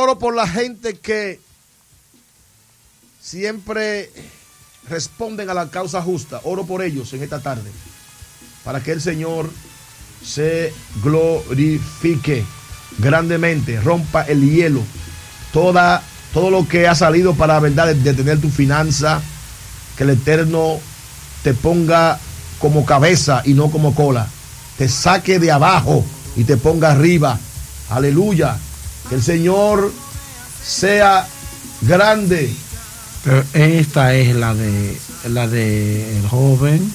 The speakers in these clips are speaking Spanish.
oro por la gente que siempre responden a la causa justa. Oro por ellos en esta tarde, para que el Señor se glorifique grandemente, rompa el hielo, todo lo que ha salido para verdad detener tu finanza, que el Eterno te ponga como cabeza y no como cola, te saque de abajo y te ponga arriba. Aleluya, que el Señor sea grande. Pero esta es la de el joven,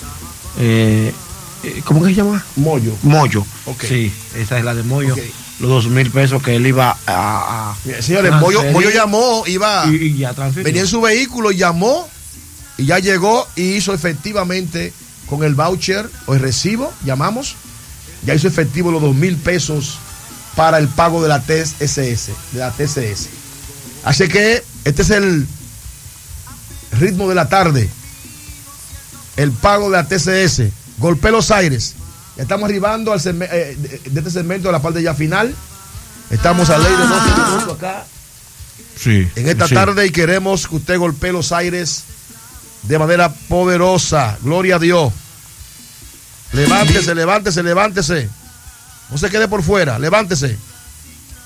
¿cómo que se llama? Moyo. Okay. Sí, esa es la de Moyo. Okay. Los 2,000 pesos que él iba a señores, Moyo llamó, y ya transfirió. Venía en su vehículo, llamó y ya llegó y hizo efectivamente con el voucher o el recibo, llamamos, ya hizo efectivo los 2,000 pesos para el pago de la TCS, Así que este es el ritmo de la tarde, el pago de la TCS. Golpe los aires. Ya estamos arribando de este segmento de la parte ya final. Estamos a ley de 12 minutos acá. Sí, en esta tarde, y queremos que usted golpee los aires de manera poderosa. Gloria a Dios. Levántese. No se quede por fuera. Levántese.